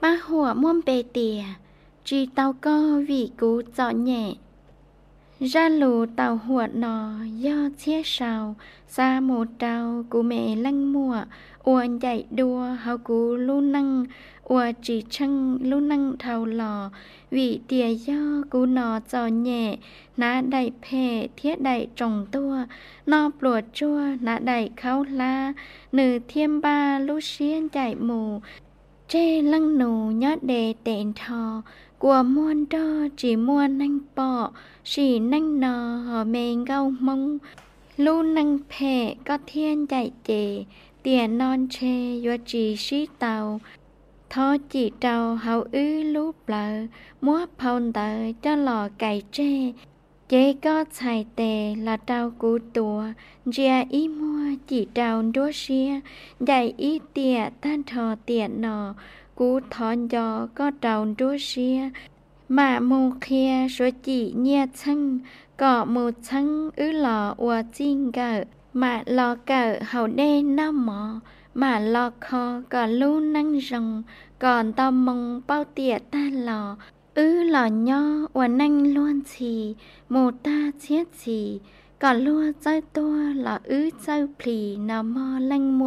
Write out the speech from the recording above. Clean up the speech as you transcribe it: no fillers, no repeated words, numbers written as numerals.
ba hùa muôn bề tìa, chỉ tàu co vì cú dọ nhẹ. Ra lù tàu hùa nọ do chia sào, xa một trào của mẹ lăng mùa, uồn chạy đua hào cú lưu năng, ua chỉ chăng lưu năng thầu lò, vì tìa do cú nọ dọ nhẹ, ná đẩy phê thiết đẩy trồng tua, no plùa chua ná đẩy khâu la, nử thiêm ba lưu xiên chạy mù, chê lăng nụ nhót đề tện thò, của muôn đo chỉ muôn nanh bọ, chỉ nanh nò hò mê gâu mông, lưu năng phê có thiên chạy chê, tiền non chê do chỉ xí tàu, thó chỉ trâu hậu ư lú blờ, múa phong tờ cho lò cày chê, chế có xài tề là trâu cú tùa, dìa ý mua chỉ trâu đua xia, dạy ý tìa tan thò tìa nò, cú thon giò có trâu đua xia, mà mù khia số chỉ nhia chăng, có mù chăng ư lò ua chinh gờ, mà lò cờ hậu đê nó mò, mà lò kho có lưu năng rồng, còn tao mong bao tìa ta lò, ư lò nho ua năng luôn chì, mù ta chiết chì, còn lua chơi tua lò ư chơi plì nó mò lanh mua.